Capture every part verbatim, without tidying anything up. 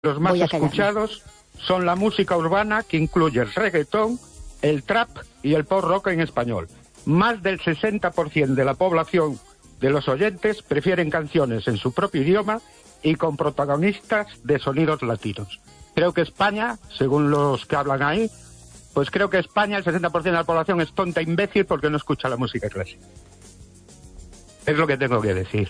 Los más escuchados son la música urbana, que incluye el reggaetón, el trap y el pop rock en español. Más del sesenta por ciento de la población de los oyentes prefieren canciones en su propio idioma y con protagonistas de sonidos latinos. Creo que España, según los que hablan ahí, pues creo que España, el sesenta por ciento de la población es tonta, imbécil, porque no escucha la música clásica. Es lo que tengo que decir.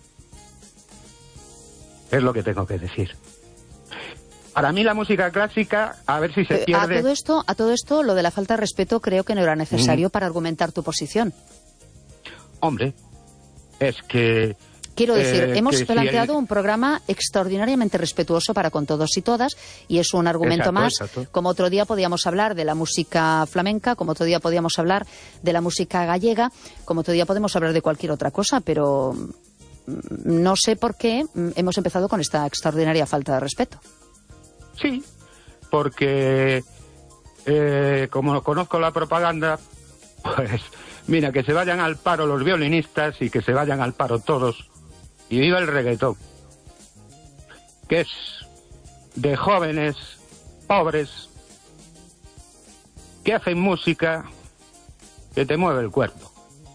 Es lo que tengo que decir. Para mí la música clásica, a ver si se pierde... A todo esto, a todo esto, lo de la falta de respeto creo que no era necesario mm. para argumentar tu posición. Hombre, es que... Quiero decir, eh, hemos planteado si el... un programa extraordinariamente respetuoso para con todos y todas, y es un argumento exacto, más. Exacto. Como otro día podíamos hablar de la música flamenca, como otro día podíamos hablar de la música gallega, como otro día podemos hablar de cualquier otra cosa, pero no sé por qué hemos empezado con esta extraordinaria falta de respeto. Sí, porque eh, como conozco la propaganda, pues mira, que se vayan al paro los violinistas y que se vayan al paro todos, y viva el reggaetón, que es de jóvenes pobres que hacen música que te mueve el cuerpo.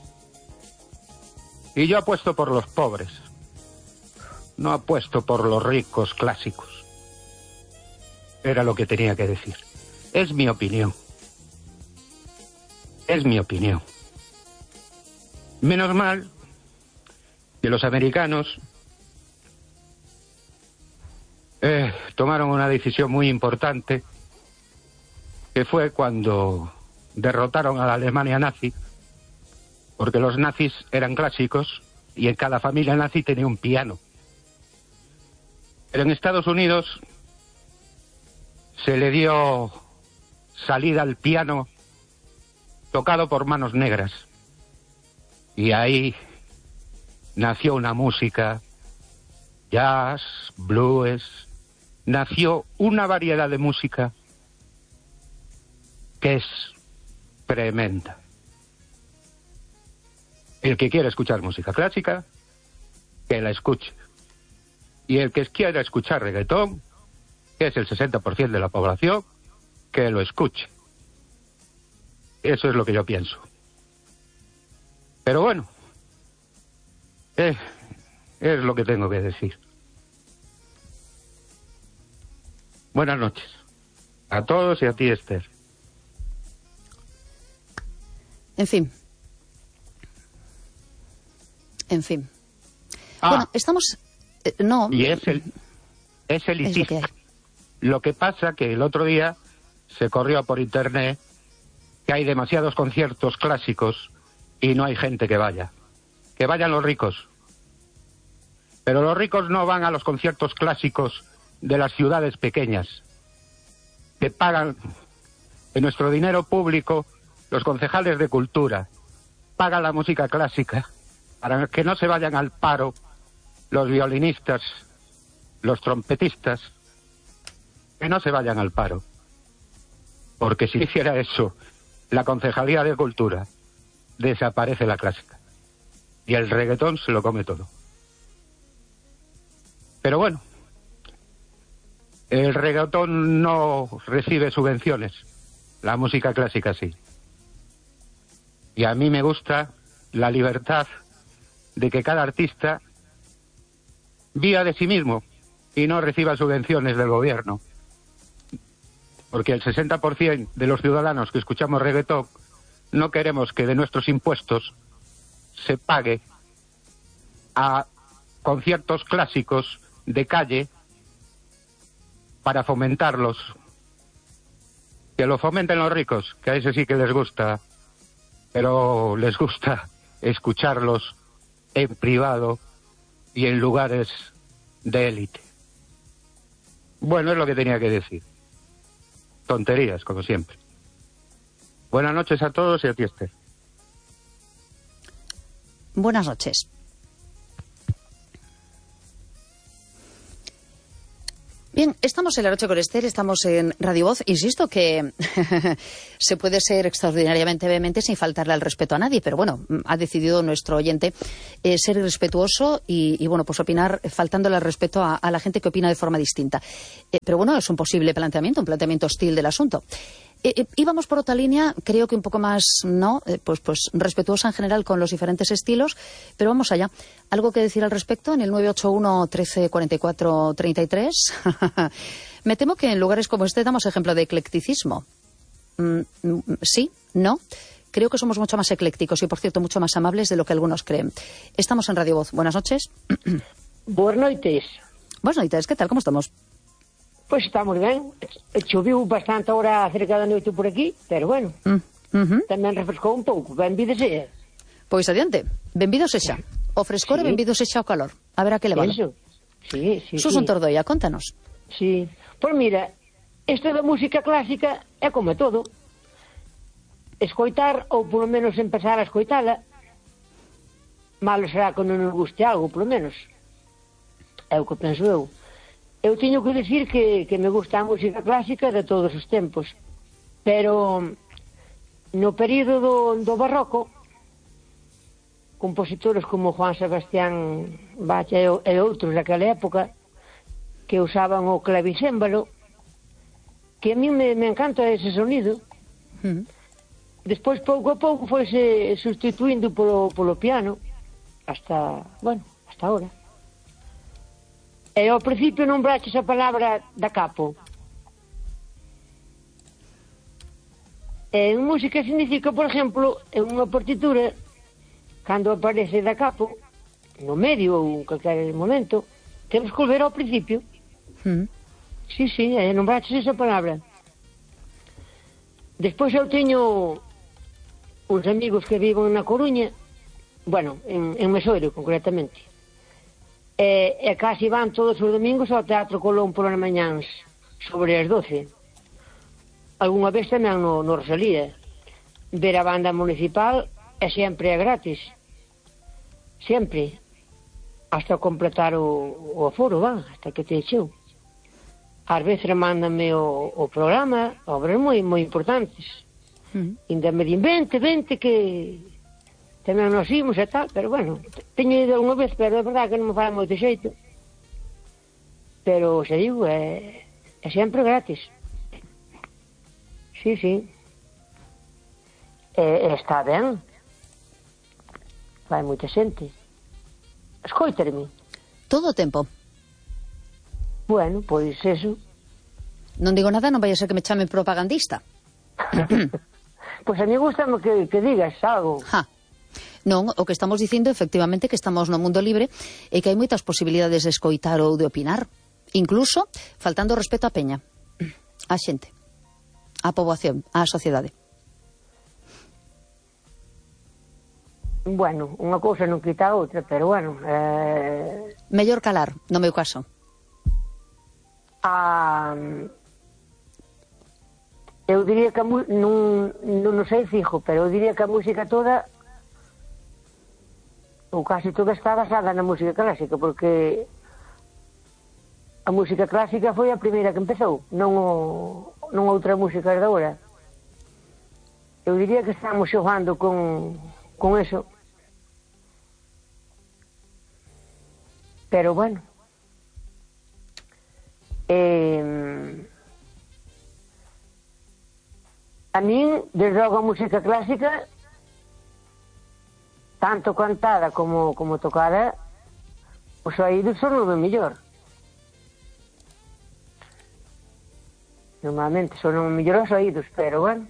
Y yo apuesto por los pobres, no apuesto por los ricos clásicos. Era lo que tenía que decir. Es mi opinión. Es mi opinión. Menos mal que los americanos eh, tomaron una decisión muy importante, que fue cuando derrotaron a la Alemania nazi, porque los nazis eran clásicos y en cada familia nazi tenía un piano. Pero en Estados Unidos se le dio salida al piano tocado por manos negras. Y ahí nació una música, jazz, blues, nació una variedad de música que es tremenda. El que quiera escuchar música clásica, que la escuche. Y el que quiera escuchar reggaetón, que es el sesenta por ciento de la población, que lo escuche. Eso es lo que yo pienso. Pero bueno, eh, es lo que tengo que decir. Buenas noches a todos y a ti, Esther. En fin. En fin. Ah, bueno, estamos... Eh, no. Y es el... Es elitista. Es lo que hay. Lo que pasa que el otro día se corrió por internet que hay demasiados conciertos clásicos y no hay gente que vaya. Que vayan los ricos. Pero los ricos no van a los conciertos clásicos de las ciudades pequeñas, que pagan en nuestro dinero público los concejales de cultura, pagan la música clásica, para que no se vayan al paro los violinistas, los trompetistas, que no se vayan al paro. Porque si hiciera eso la Concejalía de Cultura, desaparece la clásica. Y el reggaetón se lo come todo. Pero bueno, el reggaetón no recibe subvenciones, la música clásica sí. Y a mí me gusta la libertad de que cada artista viva de sí mismo y no reciba subvenciones del gobierno. Porque el sesenta por ciento de los ciudadanos que escuchamos reggaetón no queremos que de nuestros impuestos se pague a conciertos clásicos de calle para fomentarlos. Que lo fomenten los ricos, que a eso sí que les gusta, pero les gusta escucharlos en privado y en lugares de élite. Bueno, es lo que tenía que decir. Tonterías, como siempre. Buenas noches a todos y a ti, Esther. Buenas noches. Bien, estamos en La Noche con Esther, estamos en Radio Voz. Insisto que se puede ser extraordinariamente vehemente sin faltarle al respeto a nadie, pero bueno, ha decidido nuestro oyente eh, ser irrespetuoso y, y, bueno, pues opinar faltándole al respeto a, a la gente que opina de forma distinta. Eh, pero bueno, es un posible planteamiento, un planteamiento hostil del asunto. Eh, eh, íbamos por otra línea, creo que un poco más, ¿no? Eh, pues, pues respetuosa en general con los diferentes estilos, pero vamos allá. ¿Algo que decir al respecto en el nueve ocho uno, trece, cuarenta y cuatro, treinta y tres? Me temo que en lugares como este damos ejemplo de eclecticismo. Mm, mm, sí, no. Creo que somos mucho más eclécticos y, por cierto, mucho más amables de lo que algunos creen. Estamos en Radio Voz. Buenas noches. Buenas noites. Buenas noites. ¿Qué tal? ¿Cómo estamos? Pois estamos ben. Choviu bastante ahora cerca da noite por aquí, pero bueno, Mm, uh-huh. tamén refrescou un pouco. Benvida sea. Pois adiante. Benvido sexa. O frescor e Sí. benvido sexa o calor. A ver a que le vale. Eso. Sí, sí, Susun sí. Tordoia, contanos. Sí. Pois mira, isto da música clásica é como todo. Escoitar, ou polo menos empezar a escoitala, malo será que non nos guste algo, polo menos. É o que penso eu. Eu teño que dicir que, que me gusta a música clásica de todos os tempos, pero no período do, do barroco, compositores como Juan Sebastián Bach e, e outros daquela época que usaban o clavicémbalo, que a mí me, me encanta ese sonido. Mm. Despois, pouco a pouco, foise sustituindo polo, polo piano hasta, bueno, hasta ahora. E ao principio nombraches a palabra da capo. En música significa, por exemplo, en unha partitura, cando aparece da capo, no medio ou en calquer momento, temos que volver ao principio. Mm. Sí, sí, e nombraches esa palabra. Despois eu teño uns amigos que viven na Coruña, bueno, en, en Mesoiro, concretamente. E, e casi van todos os domingos ao Teatro Colón polas mañáns, sobre as doce. Algúnha vez tamén no, no Rosalía. Ver a banda municipal é sempre é gratis. Sempre. Hasta completar o, o aforo, va, hasta que te echeu. Ás veces mándame o, o programa, obras moi, moi importantes. Mm. Ainda me din, vente, vente, que tamén nos imos e tal, pero bueno, teño ido unha vez, pero é verdade que non me fala moito xeito. Pero, se digo, é, é sempre gratis. Sí, sí. E, e está ben. Vai moita xente. Escoitarme. Todo o tempo. Bueno, pois eso. Non digo nada, non vai a ser que me chamen propagandista. Pois a mí gustame que, que digas algo. Ja. Non, o que estamos dicindo efectivamente que estamos no mundo libre e que hai moitas posibilidades de escoitar ou de opinar, incluso faltando respeto á peña, á xente, á poboación, á sociedade. Bueno, unha cousa non quita a outra, pero bueno, eh... Mellor calar, no meu caso. a... eu diría que a mu... non, non sei fijo, pero eu diría que a música toda ou casi toda está basada na música clásica, porque a música clásica foi a primeira que empezou, non, o, non outra música de agora. Eu diría que estamos xogando con, con eso. Pero bueno, eh, a min, desde logo a música clásica, tanto cantada como, como tocada, os oídos son o mellor. Normalmente son o mellor os oídos, pero bueno,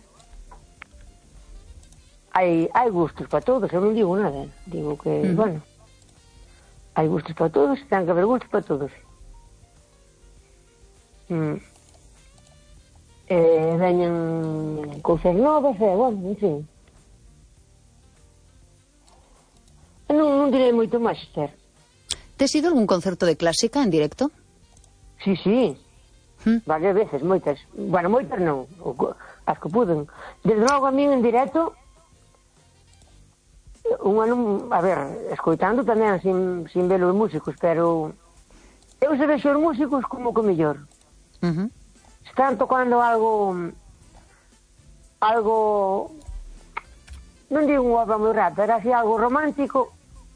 hai, hai gustos para todos, eu non digo nada, digo que, mm. bueno, hai gustos para todos, ten que haber gustos para todos. Mm. Eh, veñan cousas novas, e, bueno, en fin. Non, non direi moito máis, Esther. Tes ido algún concerto de clásica en directo? Sí, sí. ¿Mm? Varias veces, moitas. Bueno, moitas non. As que puden. Desde logo a min en directo, unha non... A ver, escoitando tamén sin, sin ver os músicos, pero eu se vexo os músicos como que mellor. Uh-huh. Están tocando algo algo non digo unha obra moi rata, era así algo romántico,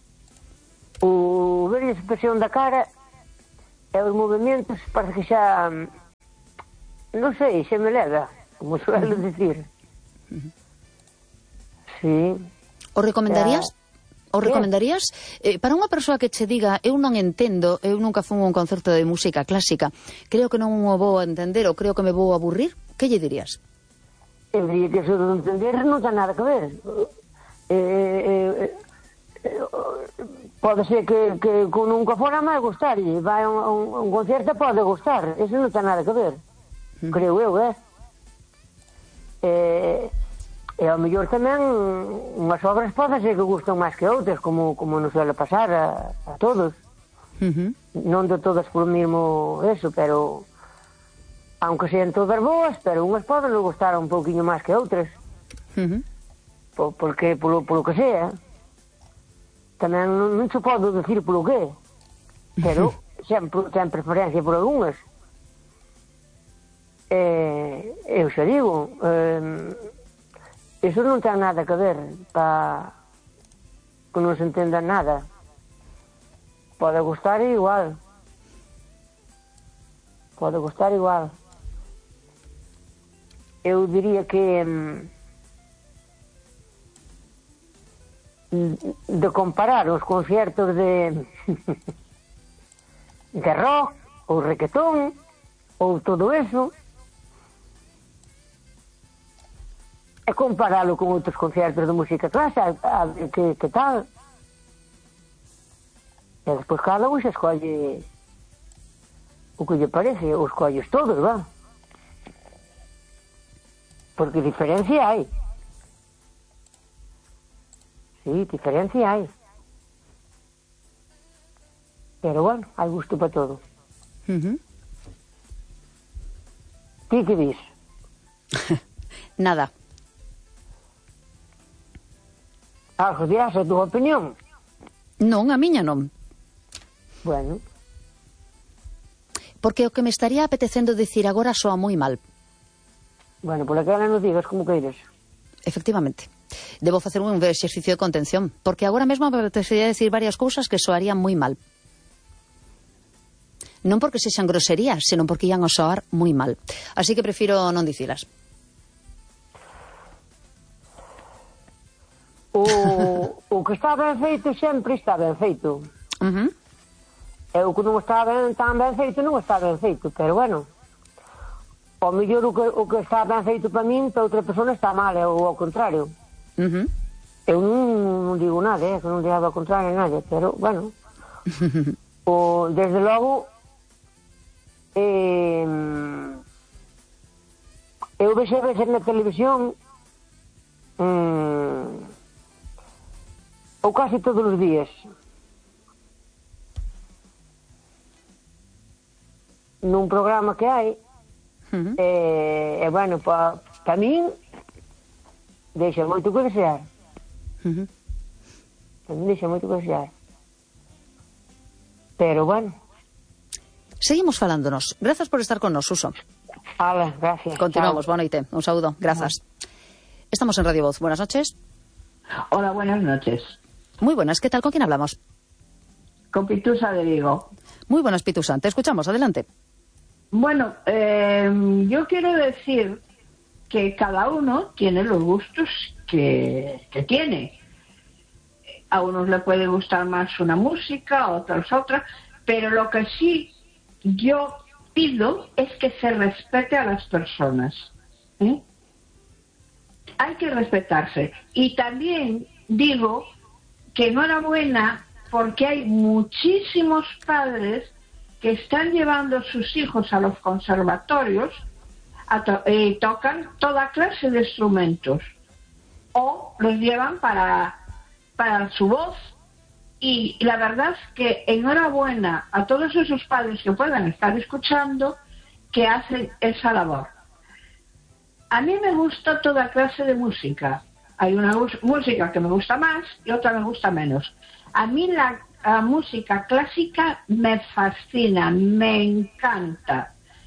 o ver a expresión da cara e os movimentos parece que xa non sei, xa me leva, como suelo dicir. Uh-huh. Sí. O recomendarías? O recomendarías eh, para unha persoa que che diga eu non entendo, eu nunca fui a un concerto de música clásica, creo que non o vou a entender ou creo que me vou a aburrir, que lle dirías? Eu diría que eso de entender non ten nada que ver. Eh, eh, eh, pode ser que, que con nunca fora máis gustarlle, vai a un, un, un concerto pode gustar, eso non ten nada que ver, uh-huh. creo eu, eh? Eh... E ao mellor tamén unhas obras poden ser que gustan máis que outras, como, como nos suele pasar a, a todos. Uh-huh. Non de todas por mismo eso, pero aunque sean todas boas, pero unhas poden nos gustar un pouquiño máis que outras. Uh-huh. Por, porque, polo, polo que sea, tamén non, non se pode decir polo que, pero sempre ten preferencia por algunhas. Eh, eu xa digo... Eh, Eso non ten nada que ver para que non se entenda nada. Pode gustar igual. Pode gustar igual. Eu diría que de comparar os concertos de de rock ou requetón ou todo eso e comparalo con outros concertos de música clásica, a ver que, que tal. E despois cada un se escolle o que lle parece, os escolles todos, va. Porque diferencia hai. Sí, diferencia hai. Pero bueno, hai gusto para todo. Uh-huh. Ti que dis? Nada. Algo dirás a túa opinión? Non, a miña non. Bueno. Porque o que me estaría apetecendo dicir agora soa moi mal. Bueno, por aquela non digas como queires. Efectivamente. Debo facer un exercicio de contención, porque agora mesmo me apetecería decir varias cousas que soarían moi mal. Non porque sexan groserías, senón porque ian a soar moi mal. Así que prefiro non dicilas. O, o que está ben feito sempre está ben feito. Uh-huh. E o que non está ben, tan ben feito non está ben feito, pero bueno, ao mellor o que, o que está ben feito para min, para outra persona está mal, ou ao contrario. Uh-huh. Eu non, non digo nada, eh, que non digo ao contrario a nadie, pero bueno, o, desde logo eh, eu vexo a veces na televisión mmm, ou casi todos os días nun programa que hai. Uh-huh. e, e bueno, para pa min deixa moito que desear. Uh-huh. Pa min deixa moito que desear, pero bueno, seguimos falándonos. Grazas por estar con nos, Suso. Ala, gracias. Continuamos, boa noite, un saúdo, grazas. Uh-huh. Estamos en Radio Voz, buenas noches. Hola, buenas noches. Muy buenas, ¿qué tal? ¿Con quién hablamos? Con Pitusa de Vigo. Muy buenas, Pitusa, te escuchamos, adelante. Bueno, eh, yo quiero decir que cada uno tiene los gustos que, que tiene. A unos le puede gustar más una música, a otros otra, pero lo que sí yo pido es que se respete a las personas. ¿eh? Hay que respetarse. Y también digo que enhorabuena porque hay muchísimos padres que están llevando a sus hijos a los conservatorios a to y tocan toda clase de instrumentos o los llevan para, para su voz. Y la verdad es que enhorabuena a todos esos padres que puedan estar escuchando que hacen esa labor. A mí me gusta toda clase de música. Hay una música que me gusta más y otra me gusta menos. A mí la, la música clásica me fascina, me encanta.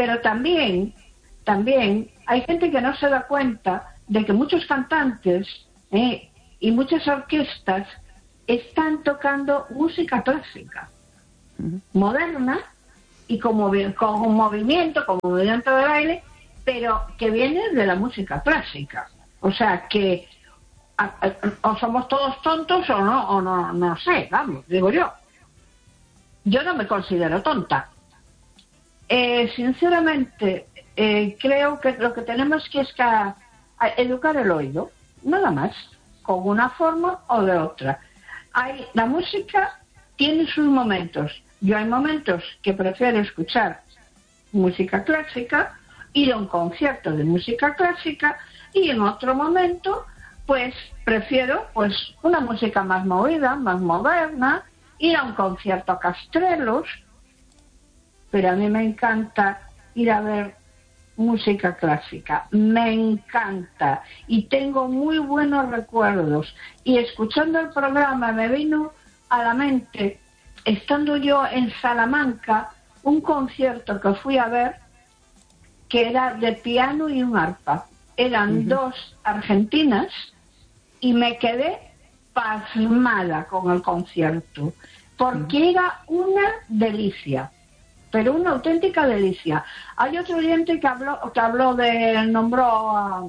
Pero también, también hay gente que no se da cuenta de que muchos cantantes eh, y muchas orquestas están tocando música clásica, uh-huh. moderna, y como con un movimiento, como movimiento de baile, pero que viene de la música clásica. O sea que a, a, o somos todos tontos o no, o no, no sé, vamos, digo yo. Yo no me considero tonta. Eh, sinceramente, eh, creo que lo que tenemos que es que a, a educar el oído, nada más, con una forma o de otra. Hay, la música tiene sus momentos. Yo hay momentos que prefiero escuchar música clásica, ir a un concierto de música clásica, y en otro momento, pues prefiero pues una música más movida, más moderna, ir a un concierto a Castrelos, pero a mí me encanta ir a ver música clásica, me encanta, y tengo muy buenos recuerdos, y escuchando el programa me vino a la mente, estando yo en Salamanca, un concierto que fui a ver, que era de piano y un arpa, eran uh-huh. dos argentinas, y me quedé pasmada con el concierto, porque uh-huh. era una delicia, pero una auténtica delicia. Hay otro oyente que habló, que habló de, nombró a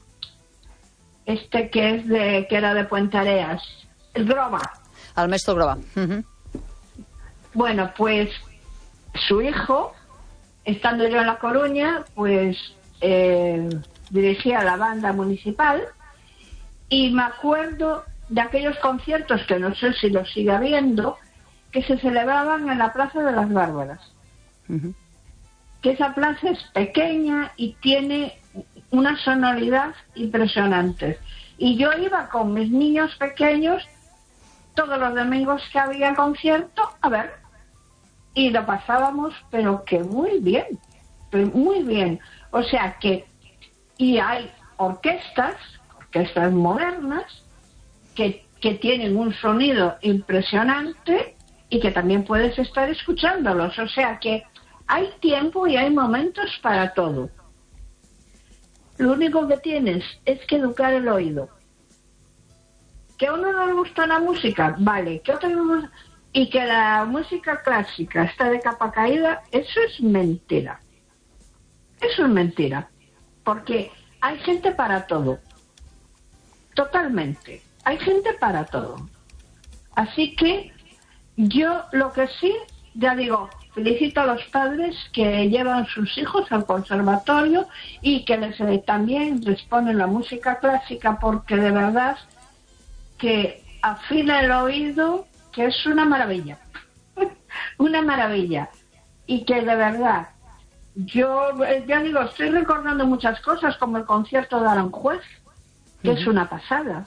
este que es de, que era de Puente Areas, el Groba. Al maestro Groba. Uh-huh. Bueno, pues su hijo, estando yo en La Coruña, pues eh, dirigía la banda municipal, y me acuerdo de aquellos conciertos, que no sé si los sigue habiendo, que se celebraban en la Plaza de las Bárbaras. Uh-huh. Que esa plaza es pequeña y tiene una sonoridad impresionante. Y yo iba con mis niños pequeños todos los domingos que había concierto a ver, y lo pasábamos pero que muy bien, muy bien. O sea que, y hay orquestas, orquestas modernas que, que tienen un sonido impresionante y que también puedes estar escuchándolos. O sea que hay tiempo y hay momentos para todo. Lo único que tienes es que educar el oído. Que a uno no le gusta la música, vale, que otro no le gusta, y que la música clásica está de capa caída, eso es mentira. Eso es mentira. Porque hay gente para todo. Totalmente. Hay gente para todo. Así que yo lo que sí, ya digo, felicito a los padres que llevan sus hijos al conservatorio y que les eh, también les ponen la música clásica, porque de verdad que afina el oído, que es una maravilla. Una maravilla. Y que de verdad, yo ya digo, estoy recordando muchas cosas, como el concierto de Aranjuez, que uh-huh. es una pasada.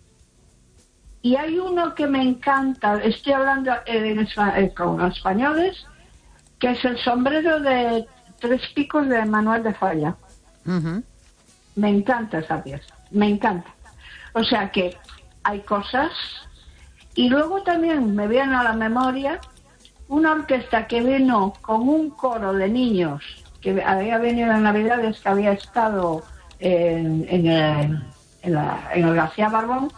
Y hay uno que me encanta, estoy hablando en, en, con españoles, que es el sombrero de tres picos de Manuel de Falla. Uh-huh. Me encanta esa pieza, me encanta. O sea que hay cosas. Y luego también me viene a la memoria una orquesta que vino con un coro de niños, que había venido en Navidades, que había estado en, en, el, en, la, en el García Barbón,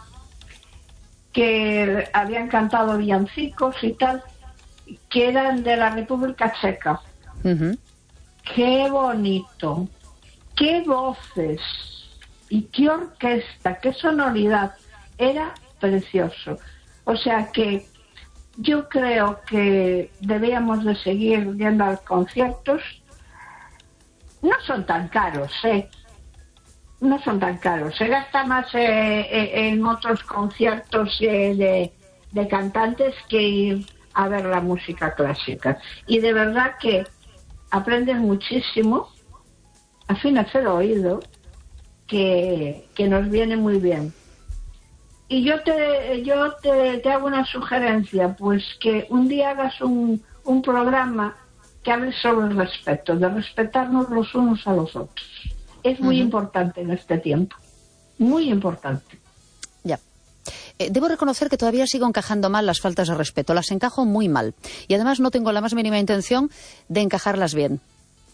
que habían cantado villancicos y tal, que eran de la República Checa. Uh-huh. Qué bonito, qué voces y qué orquesta, qué sonoridad, era precioso. O sea que yo creo que debíamos de seguir yendo a conciertos. No son tan caros, ¿eh? No son tan caros. Se gasta más eh, en otros conciertos eh, de, de cantantes que ir a ver la música clásica. Y de verdad que aprendes muchísimo, afinas el oído, que, que nos viene muy bien. Y yo te yo te, te hago una sugerencia, pues que un día hagas un, un programa que hable sobre el respeto, de respetarnos los unos a los otros. Es muy uh-huh. importante en este tiempo, muy importante. Ya. Eh, debo reconocer que todavía sigo encajando mal las faltas de respeto, las encajo muy mal. Y además no tengo la más mínima intención de encajarlas bien.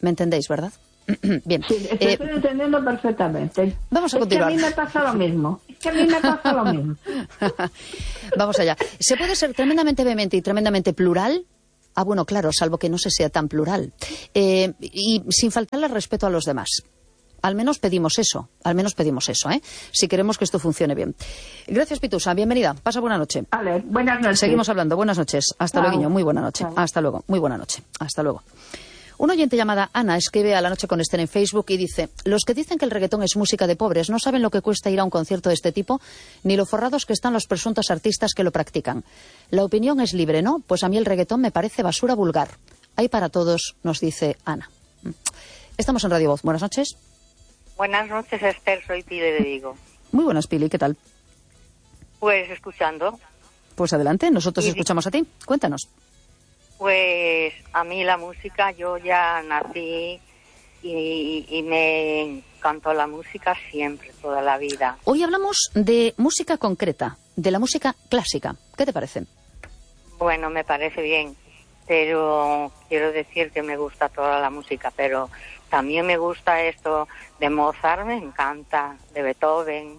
¿Me entendéis, verdad? Bien. Sí, te eh, estoy entendiendo perfectamente. Vamos a es continuar. que a mí me pasa lo mismo. Es que a mí me pasa lo mismo. Vamos allá. ¿Se puede ser tremendamente vehemente y tremendamente plural? Ah, bueno, claro, salvo que no se sea tan plural. Eh, y sin faltarle respeto a los demás. Al menos pedimos eso, al menos pedimos eso, ¿eh? Si queremos que esto funcione bien. Gracias, Pitusa, bienvenida. Pasa buena noche. Vale, buenas noches. Seguimos hablando. Buenas noches. Hasta luego. Muy buena noche. Chao. Hasta luego. Muy buena noche. Hasta luego. Una oyente llamada Ana escribe a La Noche con Esther en Facebook y dice: los que dicen que el reggaetón es música de pobres no saben lo que cuesta ir a un concierto de este tipo, ni lo forrados que están los presuntos artistas que lo practican. La opinión es libre, ¿no? Pues a mí el reggaetón me parece basura vulgar. Hay para todos, nos dice Ana. Estamos en Radio Voz. Buenas noches. Buenas noches, Esther. Soy Pili de Vigo. Muy buenas, Pili. ¿Qué tal? Pues escuchando. Pues adelante. Nosotros Y- escuchamos a ti. Cuéntanos. Pues a mí la música, yo ya nací y, y me encantó la música siempre, toda la vida. Hoy hablamos de música concreta, de la música clásica. ¿Qué te parece? Bueno, me parece bien, pero quiero decir que me gusta toda la música, pero también me gusta esto de Mozart, me encanta, de Beethoven,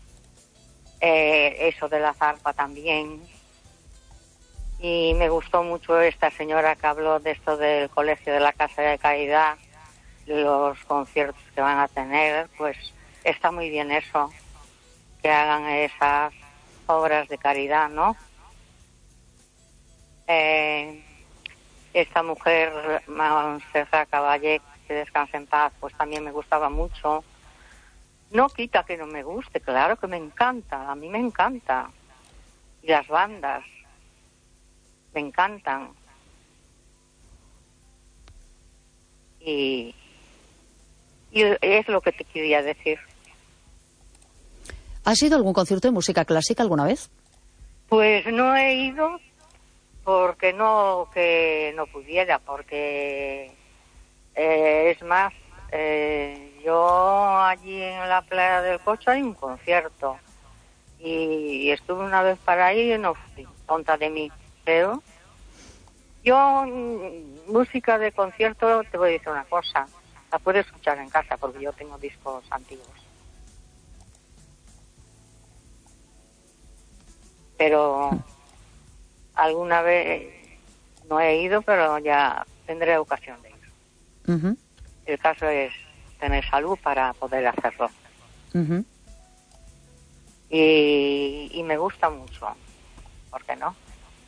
eh, eso de la zarpa también. Y me gustó mucho esta señora que habló de esto del Colegio de la Casa de Caridad, los conciertos que van a tener, pues está muy bien eso, que hagan esas obras de caridad, ¿no? Eh, esta mujer, Montserrat Caballé, que descanse en paz, pues también me gustaba mucho. No quita que no me guste, claro que me encanta, a mí me encanta. Y las bandas me encantan. Y, y es lo que te quería decir. ¿Has ido a algún concierto de música clásica alguna vez? Pues no he ido porque no que no pudiera, porque eh, es más, eh, yo allí en la playa del Cocho hay un concierto y estuve una vez para ahí y no fui, tonta de mí. Pero yo, mm, música de concierto, te voy a decir una cosa, la puedo escuchar en casa porque yo tengo discos antiguos. Pero alguna vez no he ido, pero ya tendré ocasión de ir. Uh-huh. El caso es tener salud para poder hacerlo. Uh-huh. Y, y me gusta mucho, ¿por qué no?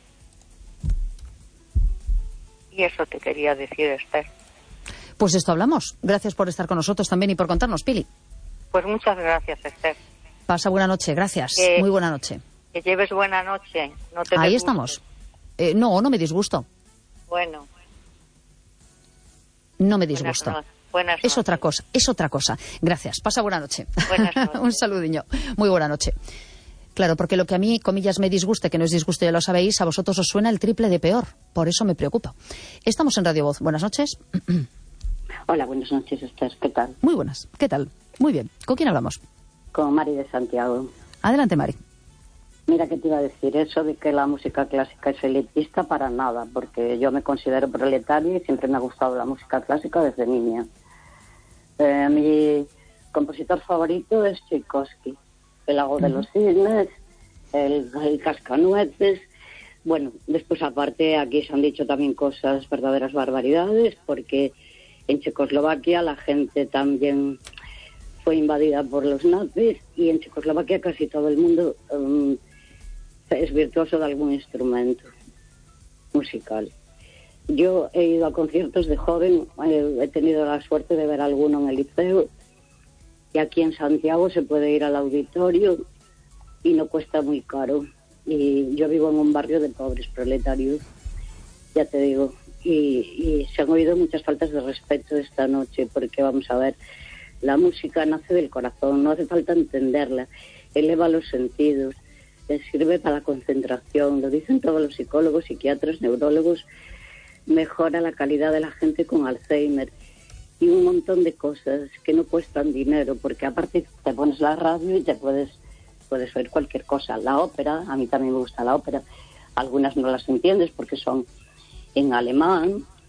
Y eso te quería decir, Esther. Pues de esto hablamos. Gracias por estar con nosotros también y por contarnos, Pili. Pues muchas gracias, Esther. Pasa buena noche, gracias. Eh, Muy buena noche. Que lleves buena noche. No te Ahí disgustes. estamos. Eh, no, no me disgusto. Bueno. No me Buenas disgusto. no- buenas Es noches. otra cosa, es otra cosa. Gracias. Pasa buena noche. Buenas noches. Un saludiño. Muy buena noche. Claro, porque lo que a mí, comillas, me disguste, que no es disgusto, ya lo sabéis, a vosotros os suena el triple de peor. Por eso me preocupa. Estamos en Radio Voz. Buenas noches. Hola, buenas noches, Esther. ¿Qué tal? Muy buenas. ¿Qué tal? Muy bien. ¿Con quién hablamos? Con Mari de Santiago. Adelante, Mari. Mira que te iba a decir eso de que la música clásica es elitista para nada, porque yo me considero proletaria y siempre me ha gustado la música clásica desde niña. Eh, mi compositor favorito es Tchaikovsky, el Lago de los Cisnes, el, el Cascanueces. Bueno, después aparte aquí se han dicho también cosas, verdaderas barbaridades, porque en Checoslovaquia la gente también fue invadida por los nazis y en Checoslovaquia casi todo el mundo um, es virtuoso de algún instrumento musical. Yo he ido a conciertos de joven, eh, he tenido la suerte de ver alguno en el liceo y aquí en Santiago se puede ir al auditorio y no cuesta muy caro. Y yo vivo en un barrio de pobres proletarios, ya te digo, y, y se han oído muchas faltas de respeto esta noche, porque vamos a ver, la música nace del corazón, no hace falta entenderla, eleva los sentidos, eh, sirve para la concentración, lo dicen todos los psicólogos, psiquiatras, neurólogos, mejora la calidad de la gente con Alzheimer y un montón de cosas que no cuestan dinero, porque aparte te pones la radio y te puedes puedes oír cualquier cosa. La ópera, a mí también me gusta la ópera, algunas no las entiendes porque son en alemán,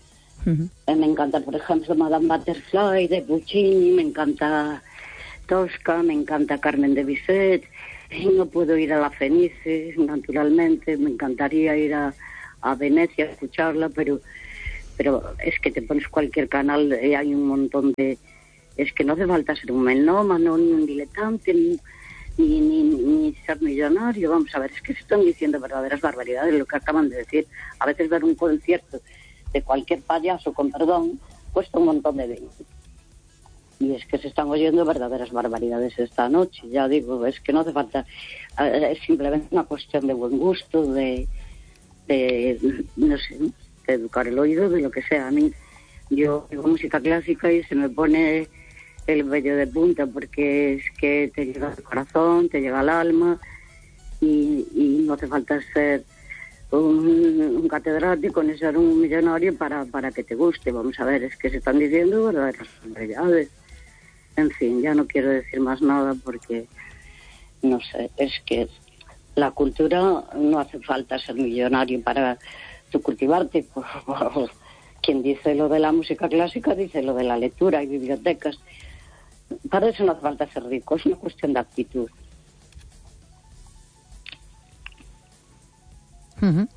Uh-huh. Eh, me encanta, por ejemplo, Madame Butterfly de Puccini, me encanta Tosca, me encanta Carmen de Bizet. Y no puedo ir a la Fenice, naturalmente, me encantaría ir a, a Venecia a escucharla, pero pero es que te pones cualquier canal y hay un montón de... Es que no hace falta ser un melómano, ni un diletante, ni, ni, ni, ni ser millonario. Vamos a ver, es que se están diciendo verdaderas barbaridades, lo que acaban de decir. A veces ver un concierto de cualquier payaso, con perdón, cuesta un montón de dinero. Y es que se están oyendo verdaderas barbaridades esta noche. Ya digo, es que no hace falta... Es simplemente una cuestión de buen gusto, de... de no sé, de educar el oído, de lo que sea. A mí, yo digo música clásica y se me pone el vello de punta, porque es que te llega al corazón, te llega al alma, y, y no hace falta ser un, un catedrático ni ser un millonario para, para que te guste. Vamos a ver, es que se están diciendo verdaderas barbaridades. En fin, ya no quiero decir más nada porque, no sé, es que la cultura no hace falta ser millonario para tu cultivarte. Quien dice lo de la música clásica dice lo de la lectura y bibliotecas. Para eso no hace falta ser rico, es una cuestión de actitud. Uh-huh.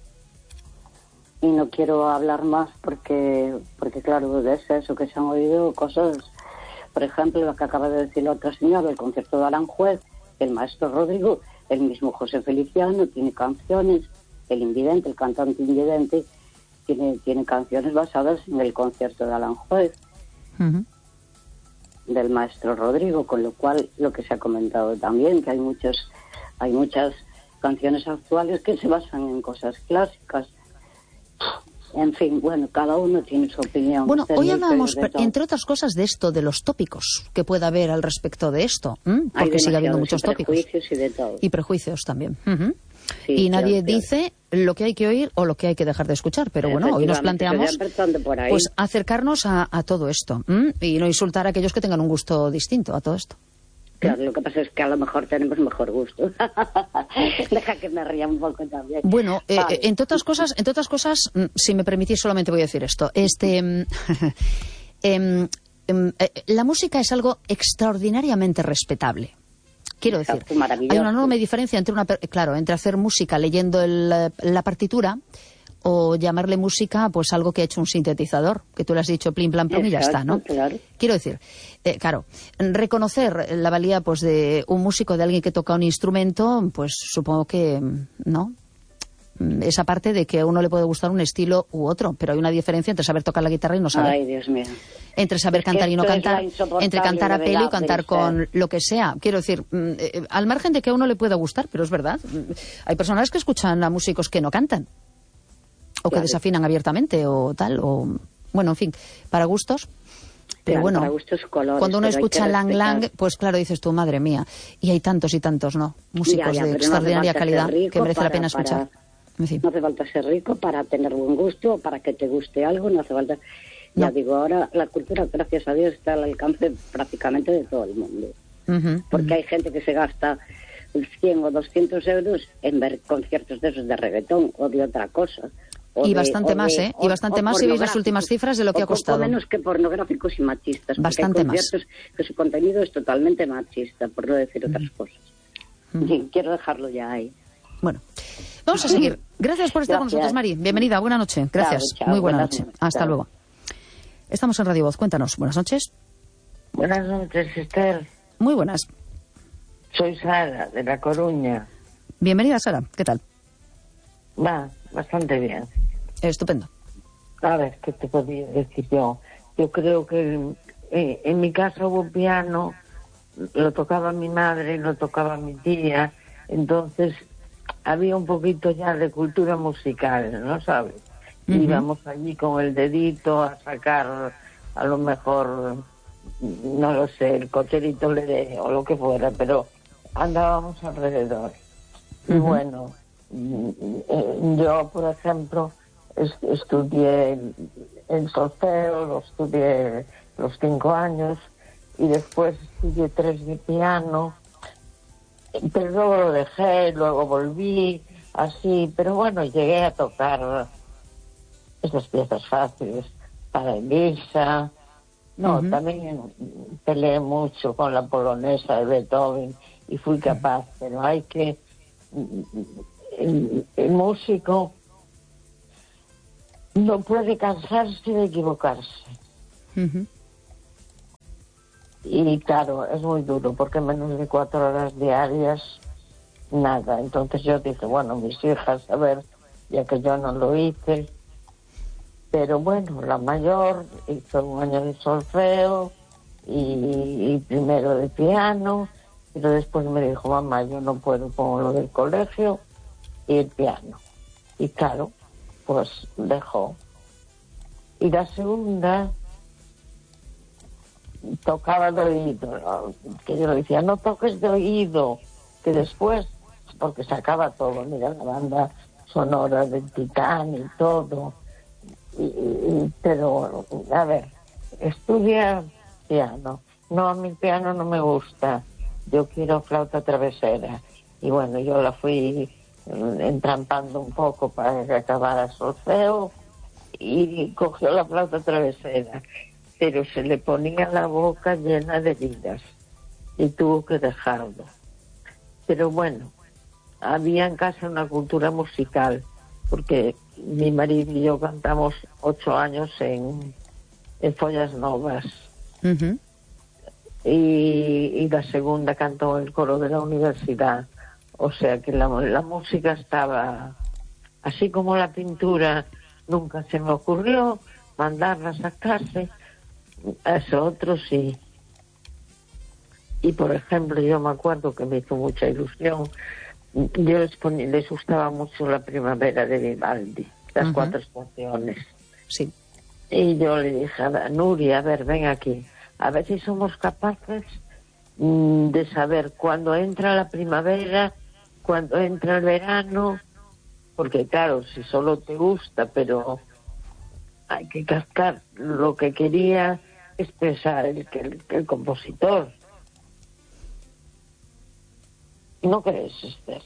Y no quiero hablar más porque, porque claro, es eso, que se han oído cosas... Por ejemplo, lo que acaba de decir la otra señora, el concierto de Aranjuez, el maestro Rodrigo, el mismo José Feliciano, tiene canciones, el invidente, el cantante invidente, tiene, tiene canciones basadas en el concierto de Aranjuez, uh-huh, del maestro Rodrigo, con lo cual, lo que se ha comentado también, que hay muchos, hay muchas canciones actuales que se basan en cosas clásicas. En fin, bueno, cada uno tiene su opinión. Bueno, hoy hablábamos, entre otras cosas, de esto, de los tópicos que pueda haber al respecto de esto, ¿m? Porque sigue habiendo muchos tópicos. Y prejuicios y de todo. Y prejuicios también. Uh-huh. Sí, y nadie claro, dice claro. lo que hay que oír o lo que hay que dejar de escuchar. Pero bueno, hoy nos planteamos pues acercarnos a, a todo esto, ¿m? Y no insultar a aquellos que tengan un gusto distinto a todo esto. Claro, lo que pasa es que a lo mejor tenemos mejor gusto. Deja que me ría un poco también. Bueno, eh, vale. entre otras cosas, entre otras cosas, si me permitís, solamente voy a decir esto. Este, eh, eh, eh, la música es algo extraordinariamente respetable. Quiero decir, hay una enorme diferencia entre una, claro, entre hacer música leyendo el, la partitura o llamarle música pues algo que ha hecho un sintetizador, que tú le has dicho plim, plan, plum y ya está, ¿no? Claro. Quiero decir, eh, claro, reconocer la valía pues de un músico, de alguien que toca un instrumento, pues supongo que, ¿no? Esa parte de que a uno le puede gustar un estilo u otro, pero hay una diferencia entre saber tocar la guitarra y no saber. Ay, Dios mío. Entre saber es cantar y no cantar, entre cantar a pelo y cantar con ser. lo que sea. Quiero decir, eh, al margen de que a uno le pueda gustar, pero es verdad, hay personas que escuchan a músicos que no cantan. O que claro. desafinan abiertamente o tal, o... Bueno, en fin, para gustos. Pero claro, bueno, para gustos, colores, cuando uno escucha Lang Lang, pues claro, dices tú, madre mía. Y hay tantos y tantos, ¿no? Músicos ya, ya, de extraordinaria no calidad que merece para, la pena escuchar. Para, no hace falta ser rico para tener buen gusto, para que te guste algo, no hace falta... No. Ya digo, ahora la cultura, gracias a Dios, está al alcance prácticamente de todo el mundo. Uh-huh, Porque uh-huh. hay gente que se gasta cien o doscientos euros en ver conciertos de esos de reggaetón o de otra cosa. Y de, bastante más, de, ¿eh? Y bastante más si veis las últimas cifras de lo que ha costado. menos que pornográficos y machistas. Bastante hay más. conciertos que su contenido es totalmente machista, por no decir otras mm. cosas. Mm. Sí, quiero dejarlo ya ahí. Bueno, vamos a seguir. Gracias por estar Gracias. con nosotros, Mari. Bienvenida, buena noche. Gracias. Chao, chao, Muy buena buenas noche. noches. Hasta Chao. luego. Estamos en Radio Voz. Cuéntanos. Buenas noches. Buenas noches, Esther. Muy buenas. Soy Sara, de La Coruña. Bienvenida, Sara. ¿Qué tal? Va, bastante bien. Estupendo. A ver, ¿qué te podía decir yo? Yo creo que eh, en mi casa hubo un piano, lo tocaba mi madre, lo tocaba mi tía, entonces había un poquito ya de cultura musical, ¿no sabes? Uh-huh. Íbamos allí con el dedito a sacar a lo mejor, no lo sé, el cocherito leré o lo que fuera, pero andábamos alrededor. Uh-huh. Y bueno, yo, por ejemplo, estudié el solfeo, lo estudié los cinco años y después estudié tres de piano, pero luego lo dejé, luego volví, así, pero bueno, llegué a tocar esas piezas fáciles, para Elisa. No, uh-huh. También peleé mucho con la polonesa de Beethoven y fui capaz, uh-huh. Pero hay que... El, el músico no puede cansarse de equivocarse. Uh-huh. Y claro, es muy duro, porque menos de cuatro horas diarias, nada. Entonces yo dije, bueno, mis hijas, a ver, ya que yo no lo hice... Pero bueno, la mayor hizo un año de solfeo y, y primero de piano, pero después me dijo, mamá, yo no puedo con lo del colegio y el piano. Y claro, pues dejó. Y la segunda tocaba de oído, que yo le decía, no toques de oído, que después, porque sacaba todo, mira, la banda sonora del Titán y todo. Y, y, pero, a ver, estudia piano. No, a mi piano no me gusta. Yo quiero flauta travesera. Y bueno, yo la fui entrampando un poco para que acabara solfeo y cogió la flauta travesera. Pero se le ponía la boca llena de heridas y tuvo que dejarlo. Pero bueno, había en casa una cultura musical, porque mi marido y yo cantamos ocho años en, en Follas Novas. Uh-huh. y, y la segunda cantó en el coro de la universidad. O sea que la, la música estaba, así como la pintura, nunca se me ocurrió mandarla a sacarse, a eso otro sí. Y por ejemplo, yo me acuerdo que me hizo mucha ilusión. Yo les, ponía, les gustaba mucho La primavera de Vivaldi, las uh-huh. cuatro estaciones. Sí. Y yo le dije a Nuria, a ver, ven aquí, a ver si somos capaces mmm, de saber cuándo entra la primavera, cuándo entra el verano, porque claro, si solo te gusta, pero hay que captar lo que quería expresar el, el, el compositor. ¿No crees, Esther?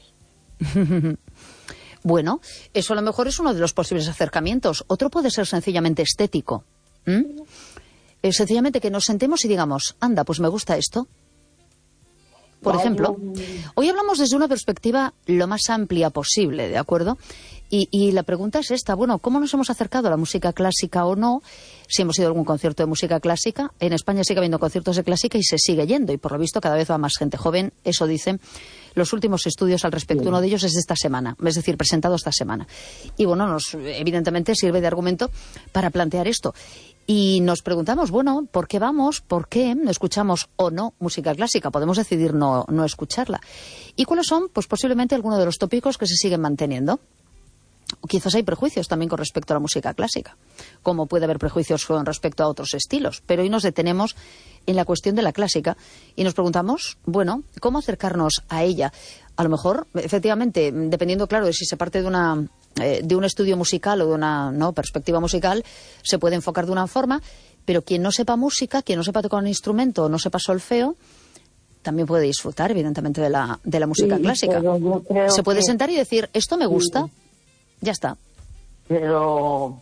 Bueno, eso a lo mejor es uno de los posibles acercamientos. Otro puede ser sencillamente estético. ¿Mm? Eh, sencillamente que nos sentemos y digamos, anda, pues me gusta esto. Por ejemplo, hoy hablamos desde una perspectiva lo más amplia posible, ¿de acuerdo? Y, y la pregunta es esta, bueno, ¿cómo nos hemos acercado a la música clásica o no? Si hemos ido a algún concierto de música clásica. En España sigue habiendo conciertos de clásica y se sigue yendo. Y por lo visto cada vez va más gente joven, eso dicen los últimos estudios al respecto. Sí. Uno de ellos es de esta semana, es decir, presentado esta semana. Y bueno, nos evidentemente sirve de argumento para plantear esto. Y nos preguntamos, bueno, ¿por qué vamos? ¿Por qué no escuchamos o no música clásica? Podemos decidir no, no escucharla. ¿Y cuáles son? Pues posiblemente algunos de los tópicos que se siguen manteniendo. O quizás hay prejuicios también con respecto a la música clásica, como puede haber prejuicios con respecto a otros estilos. Pero hoy nos detenemos en la cuestión de la clásica y nos preguntamos, bueno, ¿cómo acercarnos a ella? A lo mejor, efectivamente, dependiendo, claro, de si se parte de una... Eh, de un estudio musical o de una no perspectiva musical, se puede enfocar de una forma, pero quien no sepa música, quien no sepa tocar un instrumento o no sepa solfeo, también puede disfrutar, evidentemente, de la, de la música sí, clásica. Se puede que... sentar y decir, esto me gusta, sí. Ya está. Pero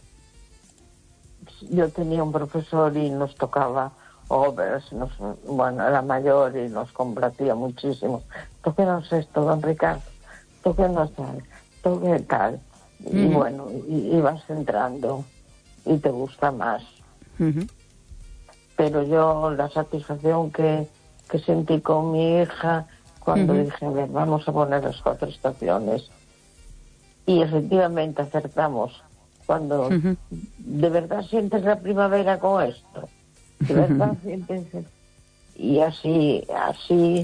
yo tenía un profesor y nos tocaba overs, nos, bueno, era mayor y nos complacía muchísimo. Tóquenos esto, don Ricardo, tóquenos tal. Que tal y uh-huh. Bueno, y, y vas entrando y te gusta más. Uh-huh. Pero yo la satisfacción que, que sentí con mi hija cuando uh-huh. dije, a ver, vamos a poner las cuatro estaciones, y efectivamente acertamos cuando uh-huh. de verdad sientes la primavera con esto, de verdad uh-huh. sientes, y así así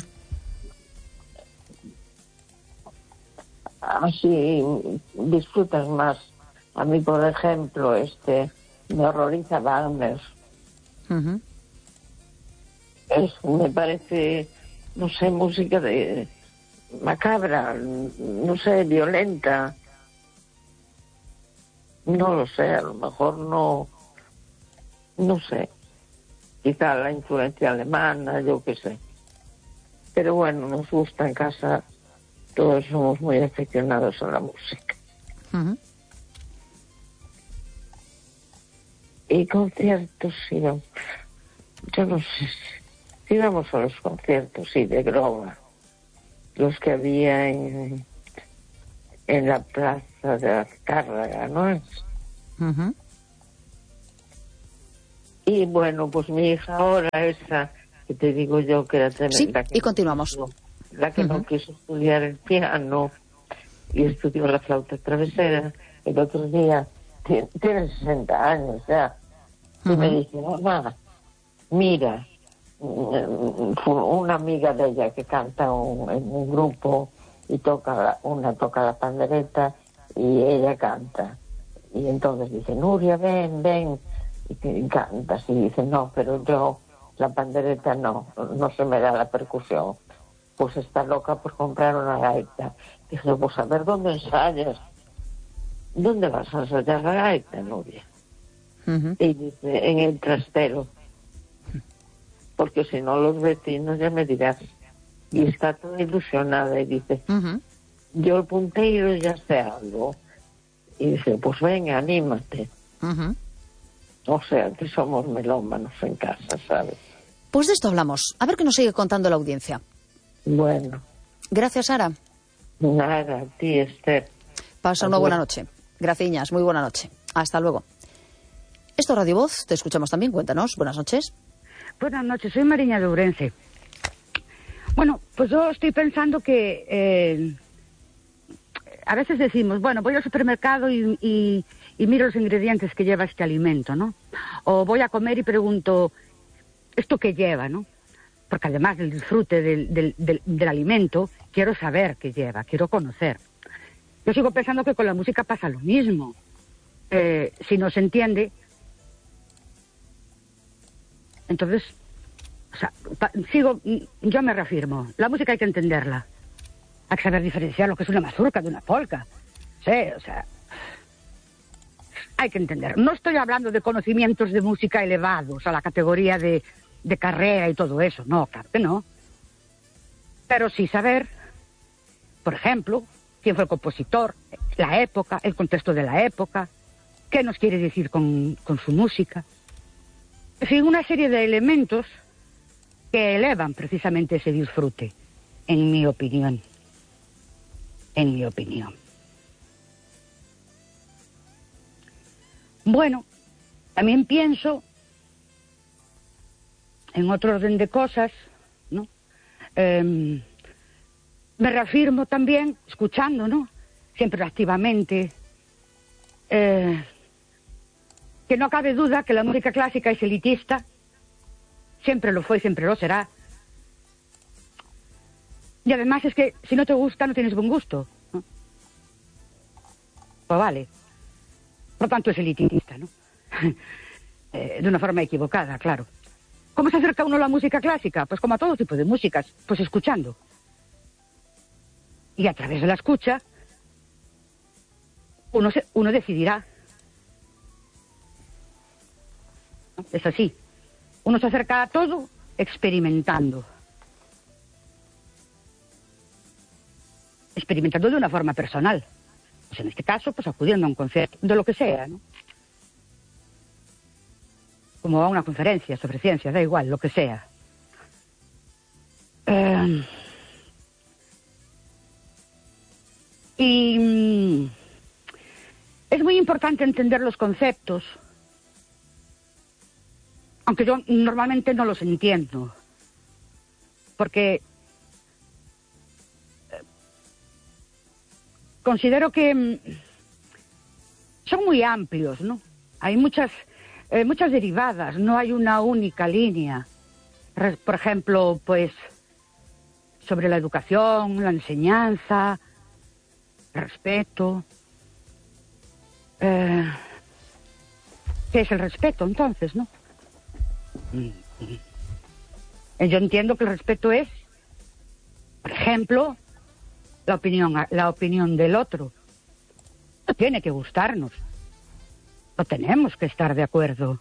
así disfrutas más. A mí, por ejemplo, este me horroriza Wagner. Uh-huh. Es, me parece, no sé, música de macabra, no sé, violenta. No lo sé, a lo mejor no, no sé. Quizá la influencia alemana, yo qué sé. Pero bueno, nos gusta en casa. Todos somos muy aficionados a la música. Uh-huh. y conciertos íbamos, yo no sé, íbamos a los conciertos, sí, de Groba, los que había en, en la plaza de Azcárraga, ¿no es? Uh-huh. Y bueno, pues mi hija ahora, esa que te digo yo que era tremenda. Sí, y continuamos. La que uh-huh. no quiso estudiar el piano y estudió la flauta travesera, el otro día, tiene, tiene sesenta años ya, uh-huh. y me dice, mamá, mira, una amiga de ella que canta un, en un grupo y toca, una toca la pandereta y ella canta. Y entonces dice, Nuria, ven, ven, y cantas. Y dice, no, pero yo, la pandereta no, no se me da la percusión. Pues está loca por comprar una gaita. Dije, pues a ver, ¿dónde ensayas? ¿Dónde vas a ensayar la gaita, Nuria? Uh-huh. Y dice, en el trastero. Porque si no, los vecinos ya me dirás. Y está toda ilusionada y dice, uh-huh. yo el punteiro ya sé algo. Y dice, pues venga, anímate. Uh-huh. O sea, que somos melómanos en casa, ¿sabes? Pues de esto hablamos. A ver qué nos sigue contando la audiencia. Bueno. Gracias, Sara. Nada, a ti, Esther. Pasa una buena noche. Graciñas, muy buena noche. Hasta luego. Esto es Radio Voz, te escuchamos también, cuéntanos. Buenas noches. Buenas noches, soy Mariña de Ourense. Bueno, pues yo estoy pensando que eh, a veces decimos, bueno, voy al supermercado y, y, y miro los ingredientes que lleva este alimento, ¿no? O voy a comer y pregunto, ¿esto qué lleva, no? Porque además del disfrute del, del, del, del alimento, quiero saber qué lleva, quiero conocer. Yo sigo pensando que con la música pasa lo mismo. Eh, si no se entiende, entonces, o sea, pa, sigo, yo me reafirmo, la música hay que entenderla. Hay que saber diferenciar lo que es una mazurca de una polca. Sí, o sea, hay que entender. No estoy hablando de conocimientos de música elevados a la categoría de, de carrera y todo eso, no, claro que no. Pero sí saber, por ejemplo, quién fue el compositor, la época, el contexto de la época, qué nos quiere decir con, con su música. En fin, una serie de elementos que elevan precisamente ese disfrute, en mi opinión. En mi opinión. Bueno, también pienso, en otro orden de cosas, ¿no? Eh, me reafirmo también, escuchando, ¿no? Siempre activamente, eh, que no cabe duda que la música clásica es elitista, siempre lo fue y siempre lo será. Y además es que si no te gusta no tienes buen gusto, ¿no? Pues vale. Por lo tanto es elitista, ¿no? eh, de una forma equivocada, claro. ¿Cómo se acerca uno a la música clásica? Pues como a todo tipo de músicas, pues escuchando. Y a través de la escucha uno, se, uno decidirá. Es así. Uno se acerca a todo experimentando. Experimentando de una forma personal. Pues en este caso, pues acudiendo a un concierto, de lo que sea, ¿no? Como a una conferencia sobre ciencias, da igual, lo que sea. Eh... Y mm, es muy importante entender los conceptos, aunque yo normalmente no los entiendo, porque eh, considero que mm, son muy amplios, ¿no? Hay muchas, eh, muchas derivadas, no hay una única línea. Por ejemplo, pues, sobre la educación, la enseñanza, respeto. Eh, ¿Qué es el respeto, entonces, no? Yo entiendo que el respeto es, por ejemplo, la opinión, la opinión del otro. No tiene que gustarnos. No tenemos que estar de acuerdo.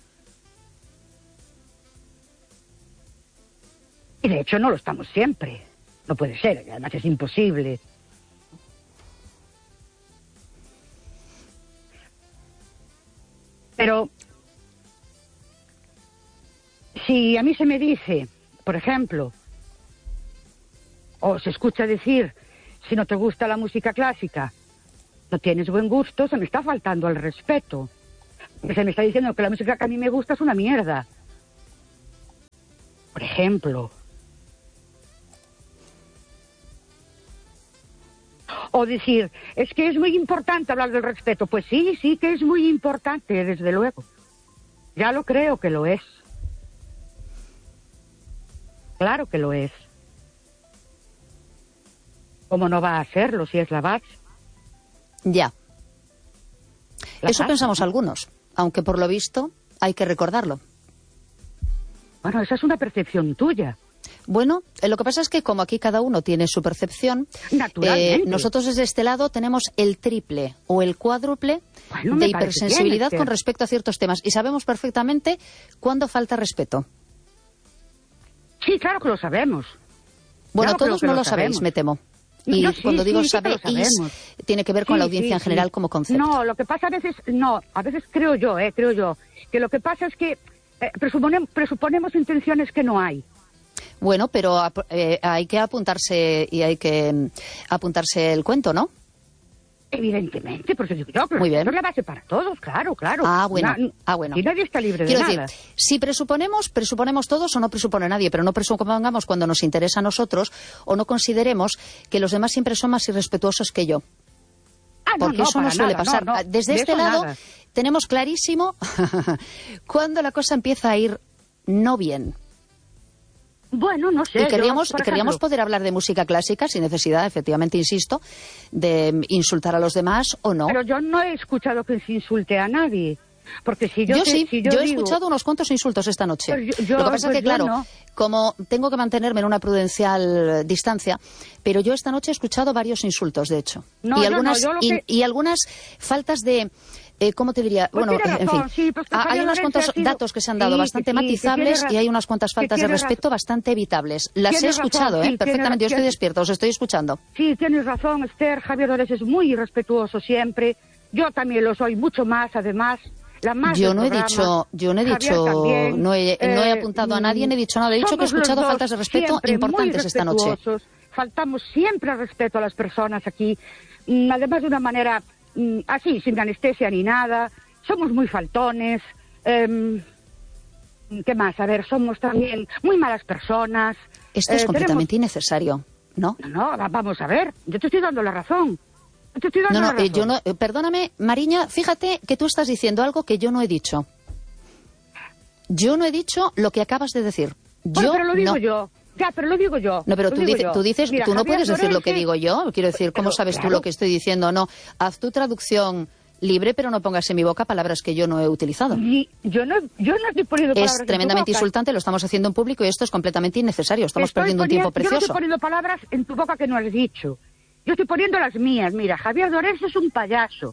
Y de hecho no lo estamos siempre. No puede ser, y además es imposible. Pero si a mí se me dice, por ejemplo, o se escucha decir, si no te gusta la música clásica, no tienes buen gusto, se me está faltando al respeto. Se me está diciendo que la música que a mí me gusta es una mierda. Por ejemplo. O decir, es que es muy importante hablar del respeto. Pues sí, sí que es muy importante, desde luego. Ya lo creo que lo es. Claro que lo es. ¿Cómo no va a serlo si es la base? Ya. La Eso base, pensamos ¿no? algunos, aunque por lo visto hay que recordarlo. Bueno, esa es una percepción tuya. Bueno, eh, lo que pasa es que como aquí cada uno tiene su percepción, Naturalmente. eh, nosotros desde este lado tenemos el triple o el cuádruple Bueno, me de parece hipersensibilidad bien, con Esther. respecto a ciertos temas y sabemos perfectamente cuándo falta respeto. Sí, claro que lo sabemos. Bueno, Claro, creo todos que no lo lo sabéis, sabemos. me temo. Y Yo sí, cuando digo sí, sí que lo sabéis, sabemos. tiene que ver con Sí, la audiencia sí, en general sí. como concepto. No, lo que pasa a veces, no, a veces creo yo, eh, creo yo, que lo que pasa es que eh, presuponemos, presuponemos intenciones que no hay. Bueno, pero ap- eh, hay que apuntarse y hay que mm, apuntarse el cuento, ¿no? Evidentemente, porque digo yo, pero Muy bien. esto es la base para todos, claro, claro. Ah, bueno, Na- ah, bueno. Y nadie está libre Quiero de decir, nada. si presuponemos, presuponemos todos o no presupone nadie, pero no presupongamos cuando nos interesa a nosotros o no consideremos que los demás siempre son más irrespetuosos que yo. Ah, no, Porque no, eso no para suele nada, pasar. no, no, Desde de este eso lado nada. tenemos clarísimo cuando la cosa empieza a ir no bien. Bueno, no sé. Y yo, querríamos, por querríamos ejemplo, poder hablar de música clásica sin necesidad, efectivamente, insisto, de mm, insultar a los demás o no. Pero yo no he escuchado que se insulte a nadie. Porque si yo, Yo, te- sí, si yo, yo he digo- escuchado unos cuantos insultos esta noche. Pues yo- yo- Lo que pasa pues es que, yo claro, no. como tengo que mantenerme en una prudencial distancia, pero yo esta noche he escuchado varios insultos, de hecho. No, y, yo no, algunas, yo lo y, que- y algunas faltas de... eh, ¿Cómo te diría? Pues bueno, tiene en razón, fin, sí, pues que Ah, hay Javier unos Lorenzo cuantos ha sido- datos que se han dado sí, que bastante sí, que matizables tiene y hay ra- unas cuantas que faltas de tiene respeto razón. bastante evitables. Las he Tienes razón, escuchado, sí, ¿eh? tiene Perfectamente. Yo estoy tiene- despierta, os estoy escuchando. Sí, tienes razón, Esther. Javier Dores es muy irrespetuoso siempre. Yo también lo soy mucho más, además. La más Yo del no he programa. dicho, yo no he Javier dicho, también. no he, no he Eh, apuntado a nadie, no he dicho nada. He dicho que he somos los escuchado dos faltas de respeto siempre importantes muy esta noche. respetuosos. Faltamos siempre al respeto a las personas aquí, mm, además de una manera mm, así, sin anestesia ni nada. Somos muy faltones. em, ¿Qué más? A ver, somos también muy malas personas. Esto es Eh, completamente innecesario, ¿no? tenemos- No, va- vamos a ver, yo te estoy dando la razón. Yo te estoy dando No, no, la eh, razón. yo no, eh, perdóname, Mariña, fíjate que tú estás diciendo algo que yo no he dicho. Yo no he dicho lo que acabas de decir. Bueno, Yo pero lo digo no. yo. Ya, pero lo digo yo. No, pero Lo tú, digo dices, yo. tú dices, Mira, tú no Javier puedes decir lo que Lorenzo- digo yo. Quiero decir, ¿cómo Pero, sabes tú claro. lo que estoy diciendo? No, haz tu traducción libre, pero no pongas en mi boca palabras que yo no he utilizado. Y yo no, yo no estoy poniendo palabras Es en tu tremendamente boca. insultante, lo estamos haciendo en público y esto es completamente innecesario. Estamos Estoy perdiendo un poniendo- tiempo Yo no precioso. estoy poniendo palabras en tu boca que no has dicho. Yo estoy poniendo las mías. Mira, Javier Dores es un payaso.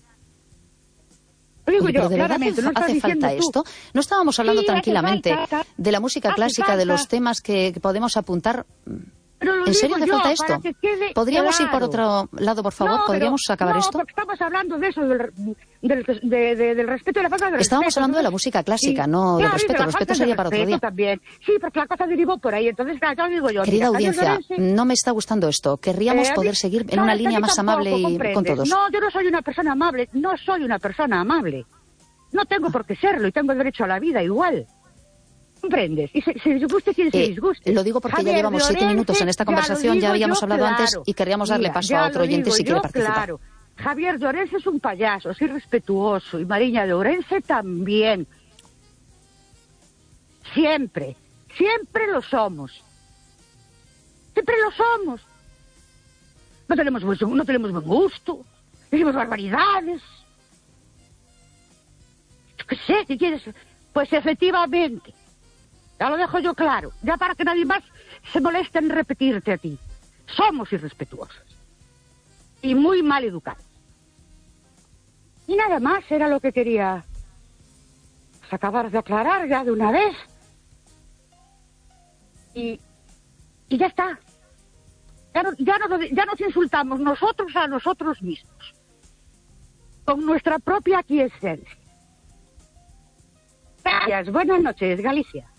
Lo digo Oye, yo, pero ¿de verdad claramente, hace, no estás hace falta diciendo tú. esto? ¿No estábamos hablando Sí, hace tranquilamente falta. de la música Hace clásica, de los falta. temas que, que podemos apuntar? Pero lo ¿En serio digo hace yo, falta para esto? que quede ¿Podríamos ir por claro. otro lado, por favor? No, pero- ¿Podríamos acabar no, esto? porque estamos hablando de eso, del, del, de- de- del respeto y la falta de Estábamos respeto. hablando de la entonces- música clásica, Sí, no del claro, y de respeto. la El respeto falta de sería para otro respeto día. También. Sí, porque la cosa derivó por ahí. Entonces, claro, yo digo yo. Querida mira, Javier audiencia, Lorenzo- no me está gustando esto. Querríamos Eh, a mí- poder seguir en no, una es que a línea mí más tampoco, amable y con ¿comprendes? todos. No, yo no soy una persona amable. No soy una persona amable. No tengo por qué serlo y tengo derecho a la vida igual. ¿Comprendes? Y se, se disguste quien se Eh, disguste. lo digo porque ya Javier llevamos siete Lorenzo, minutos en esta ya lo conversación, ya digo habíamos yo, hablado antes claro. y queríamos darle Mira, paso ya a otro lo oyente digo si quiere yo, participar. Claro. Javier Lorenzo es un payaso, es irrespetuoso, y Mariña de Orense también. Siempre, siempre lo somos. Siempre lo somos. No tenemos buen, no tenemos buen gusto, decimos barbaridades. Yo qué sé, ¿qué quieres? Pues efectivamente, ya lo dejo yo claro, ya para que nadie más se moleste en repetirte a ti. Somos irrespetuosos y muy mal educados. Y nada más era lo que quería pues, acabar de aclarar ya de una vez. Y, y ya está. Ya, no, ya, no, ya nos insultamos nosotros a nosotros mismos, con nuestra propia aquiescencia. Gracias, buenas noches, Galicia.